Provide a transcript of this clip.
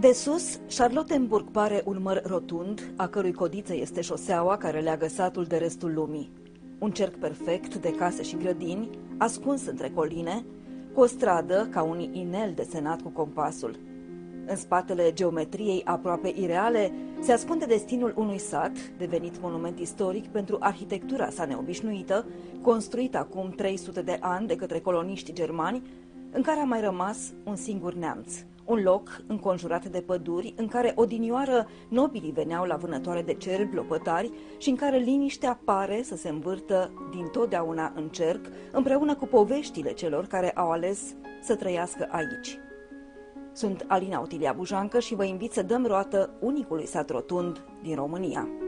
De sus, Charlottenburg pare un măr rotund, a cărui codiță este șoseaua care leagă satul de restul lumii. Un cerc perfect de case și grădini, ascuns între coline, cu o stradă ca un inel desenat cu compasul. În spatele geometriei aproape ireale se ascunde destinul unui sat, devenit monument istoric pentru arhitectura sa neobișnuită, construit acum 300 de ani de către coloniști germani, în care a mai rămas un singur neamț. Un loc înconjurat de păduri, în care odinioară nobilii veneau la vânătoare de cerbi, lopătari și în care liniștea pare să se învârtă dintotdeauna în cerc, împreună cu poveștile celor care au ales să trăiască aici. Sunt Alina Otilia Bujancă și vă invit să dăm roată unicului sat rotund din România.